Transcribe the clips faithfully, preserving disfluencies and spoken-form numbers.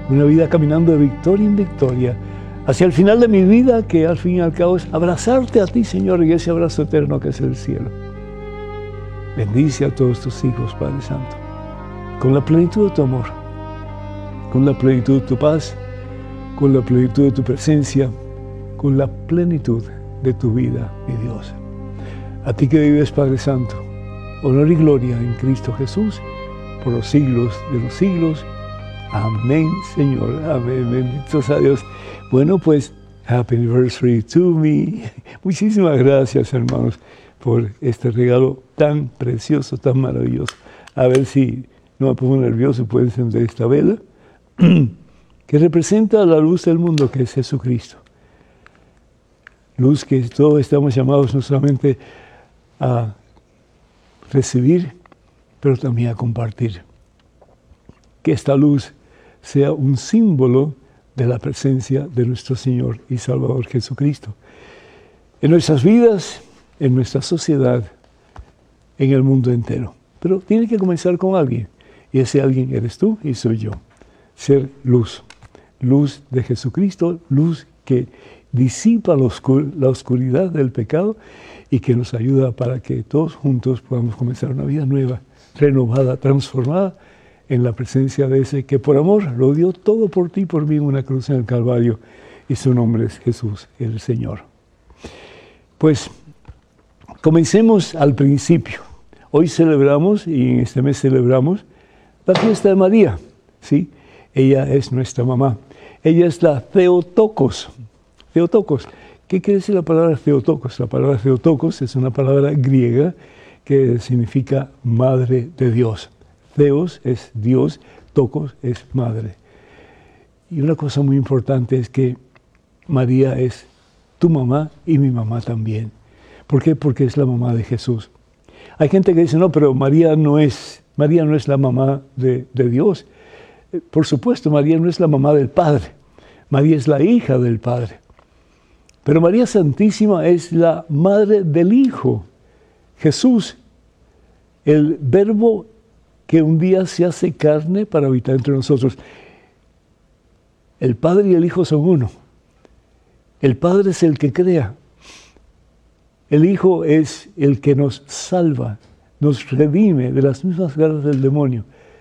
una vida caminando de victoria en victoria, hacia el final de mi vida, que al fin y al cabo es abrazarte a ti, Señor, y ese abrazo eterno que es el cielo. Bendice a todos tus hijos, Padre Santo, con la plenitud de tu amor, con la plenitud de tu paz, con la plenitud de tu presencia, con la plenitud de tu vida, mi Dios. A ti que vives, Padre Santo, honor y gloria en Cristo Jesús, por los siglos de los siglos. Amén, Señor. Amén. Bendito sea Dios. Bueno, pues, happy anniversary to me. Muchísimas gracias, hermanos, por este regalo tan precioso, tan maravilloso. A ver si no me pongo nervioso, puedo encender esta vela, que representa la luz del mundo, que es Jesucristo. Luz que todos estamos llamados no solamente a recibir, pero también a compartir. Que esta luz sea un símbolo de la presencia de nuestro Señor y Salvador Jesucristo en nuestras vidas, en nuestra sociedad, en el mundo entero. Pero tiene que comenzar con alguien, y ese alguien eres tú y soy yo. Ser luz, luz de Jesucristo, luz que disipa la, oscur la oscuridad del pecado y que nos ayuda para que todos juntos podamos comenzar una vida nueva, renovada, transformada en la presencia de ese que por amor lo dio todo por ti y por mí en una cruz en el Calvario, y su nombre es Jesús, el Señor. Pues comencemos al principio. Hoy celebramos, y en este mes celebramos, la fiesta de María, ¿sí? Ella es nuestra mamá. Ella es la Theotokos. Theotokos. ¿Qué quiere decir la palabra Theotokos? La palabra Theotokos es una palabra griega que significa madre de Dios. Theos es Dios, Tokos es madre. Y una cosa muy importante es que María es tu mamá y mi mamá también. ¿Por qué? Porque es la mamá de Jesús. Hay gente que dice, no, pero María no es, María no es la mamá de, de Dios. Por supuesto, María no es la mamá del Padre. María es la hija del Padre. Pero María Santísima es la madre del Hijo, Jesús, el Verbo que un día se hace carne para habitar entre nosotros. El Padre y el Hijo son uno. El Padre es el que crea. El Hijo es el que nos salva, nos redime de las mismas garras del demonio.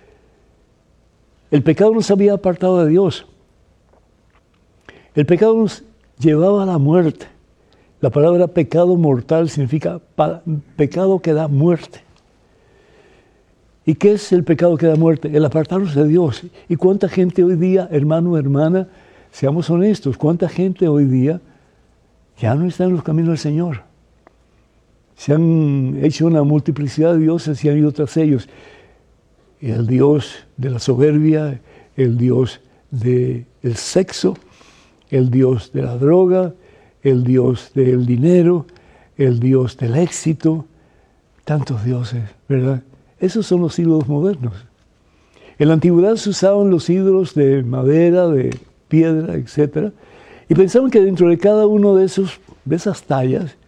El pecado nos había apartado de Dios. El pecado nos llevaba a la muerte. La palabra pecado mortal significa pecado que da muerte. ¿Y qué es el pecado que da muerte? El apartarnos de Dios. ¿Y cuánta gente hoy día, hermano, hermana, seamos honestos, cuánta gente hoy día ya no está en los caminos del Señor? Se han hecho una multiplicidad de dioses y han ido tras ellos. El Dios de la soberbia, el Dios del sexo, el Dios de la droga, el Dios del dinero, el Dios del éxito. Tantos dioses, ¿verdad? Esos son los ídolos modernos. En la antigüedad se usaban los ídolos de madera, de piedra, etcétera, y pensaban que dentro de cada uno de, esos, de esas tallas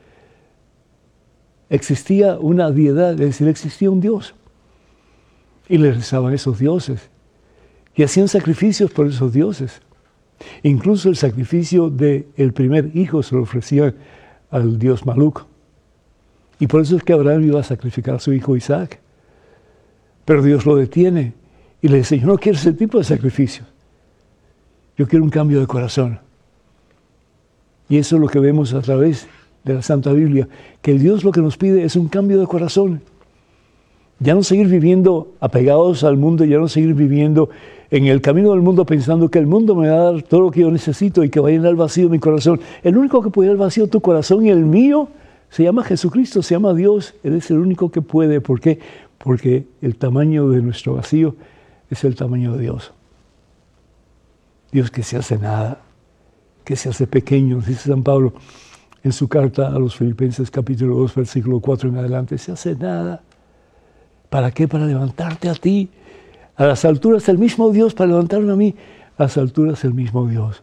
existía una deidad, es decir, existía un Dios. Y le rezaban a esos dioses, y hacían sacrificios por esos dioses. Incluso el sacrificio del primer hijo se lo ofrecían al dios Maluk. Y por eso es que Abraham iba a sacrificar a su hijo Isaac. Pero Dios lo detiene y le dice, yo no quiero ese tipo de sacrificio. Yo quiero un cambio de corazón. Y eso es lo que vemos a través de la Santa Biblia, que Dios lo que nos pide es un cambio de corazón. Ya no seguir viviendo apegados al mundo, ya no seguir viviendo en el camino del mundo pensando que el mundo me va a dar todo lo que yo necesito y que va a llenar el vacío de mi corazón. El único que puede llenar el vacío de tu corazón y el mío se llama Jesucristo, se llama Dios. Él es el único que puede. ¿Por qué? Porque el tamaño de nuestro vacío es el tamaño de Dios. Dios que se hace nada, que se hace pequeño, dice San Pablo en su carta a los Filipenses capítulo dos, versículo cuatro en adelante, se hace nada. ¿Para qué? Para levantarte a ti. A las alturas el mismo Dios para levantarme a mí. A las alturas el mismo Dios.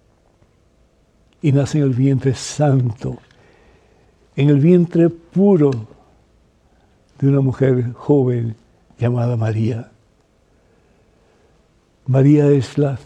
Y nace en el vientre santo, en el vientre puro de una mujer joven llamada María. María es la